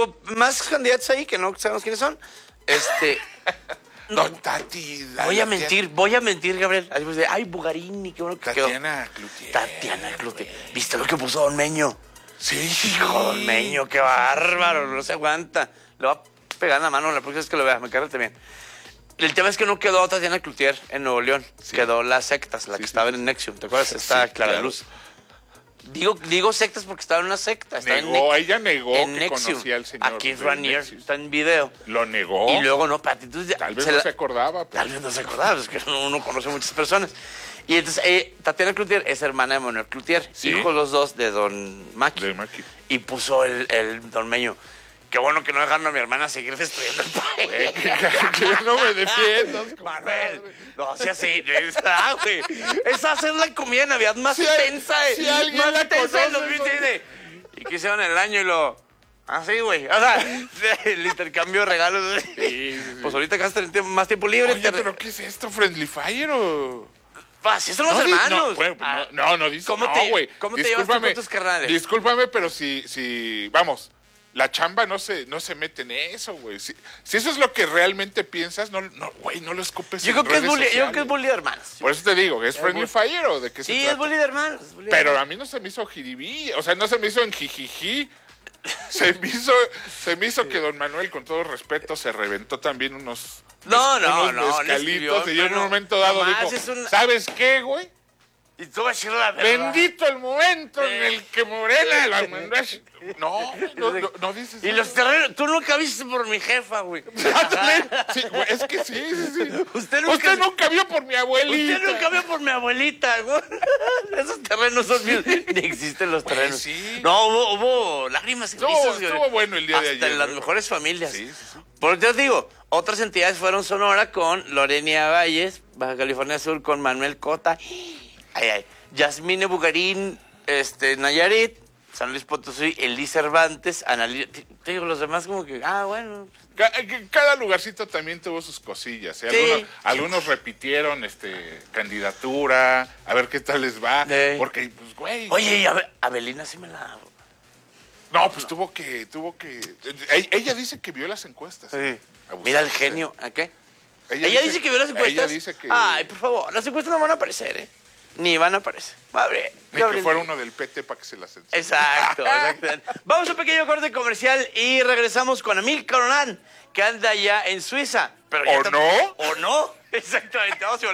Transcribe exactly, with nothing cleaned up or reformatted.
digo, más candidatos ahí que no sabemos quiénes son. Este... No, Tati. Voy a mentir, voy a mentir, Gabriel. Ay, Bugarini, qué bueno que quedó. Tatiana Cloutier. Tatiana Cloutier. ¿Viste lo que puso Don Meño? Sí. Hijo, Don Meño, qué bárbaro, no se aguanta. Le va a pegar en la mano la próxima vez que lo vea, me carga también. El tema es que no quedó Tatiana Cloutier en Nuevo León. Sí. Quedó las sectas, la sí, que sí. estaba en Nexium. ¿Te acuerdas? Está sí, Clara claro. Luz. Digo, digo sectas porque estaba en una secta. Estaba negó, en ella negó en que Nexium. conocía al señor. Aquí Ranier está en video. Lo negó. Y luego no, Pati. Entonces, tal vez se no la... se acordaba. Pero... Tal vez no se acordaba, es que uno conoce muchas personas. Y entonces, eh, Tatiana Cloutier es hermana de Manuel Cloutier, ¿sí? Hijos los dos de Don Maki. De Maki. Y puso el, el Don Meño. Qué bueno que no dejaron a mi hermana seguir destruyendo el país. Que yo no me defiendo. Manuel, no, así así. Ah, güey. Esa es la comida de Navidad más si tensa. Hay, si alguien más la tensa de los conoce, dos mil. Y que hicieron el año y lo... Ah, sí, güey. O sea, el intercambio de regalos. Sí, sí, sí. Pues ahorita que vas a tener más tiempo libre. Oye, te... ¿pero qué es esto? ¿Friendly Fire o...? Ah, si son los no, hermanos. No, bueno, ah, no, no, no, dice, ¿Cómo no, te, güey. ¿Cómo te llevas con tus carnales? Discúlpame, pero si, si, vamos, la chamba no se, no se mete en eso, güey. Si, si eso es lo que realmente piensas, no, no, güey, no lo escupes yo en creo que redes es bully, sociales. Yo creo que es bully de hermanos. Por eso te digo, ¿es Friendly Fire o de qué se sí, trata? Sí, es bully de hermanos. Es bully de pero hermanos. a mí no se me hizo jiribí, o sea, no se me hizo en jijiji. Se me hizo, se me hizo que don Manuel, con todo respeto, se reventó también unos... No, no, unos no. mezcalitos, no y yo en un momento dado dijo, una... ¿sabes qué, güey? Y tú vas a decir la verdad. Bendito el momento sí. en el que Morena la mandó a... No, no, no, no dices Y eso. Los terrenos, tú nunca viste por mi jefa, güey. Sí, güey, es que sí, sí, sí. Usted nunca, Usted nunca vio por mi abuelita. Usted nunca vio por mi abuelita, güey. Esos terrenos son míos. Ni existen los terrenos. Pues sí. No, hubo, hubo lágrimas y estuvo, risas. Estuvo bueno el día hasta de ayer. en las mejores familias. Sí, sí, sí. Por eso te digo, otras entidades fueron Sonora con Lorenia Valles, Baja California Sur con Manuel Cota. Ay, ay. Yasmine Bugarín, este, Nayarit, San Luis Potosí, Elí Cervantes, Analí... Te, te digo, los demás como que, ah, bueno. Cada lugarcito también tuvo sus cosillas. ¿eh? Algunos, sí. algunos repitieron este, candidatura, a ver qué tal les va. Sí. Porque, pues, güey... Oye, y Abel, Abelina sí me la... No, pues no. tuvo que, tuvo que... Ella dice que vio las encuestas. Sí. ¿eh? Mira el genio, ¿a qué? Ella, ella dice, dice que vio las encuestas. Ella dice que... Ay, por favor, las encuestas no van a aparecer, ¿eh? Ni van a aparecer. Abre, Ni que fuera uno del P T para que se las enseñe. Exacto, exacto. Vamos a un pequeño corte comercial y regresamos con Amílcar Orán, que anda ya en Suiza. Pero ya ¿O no? ¿O no? Exactamente. Vamos a volver.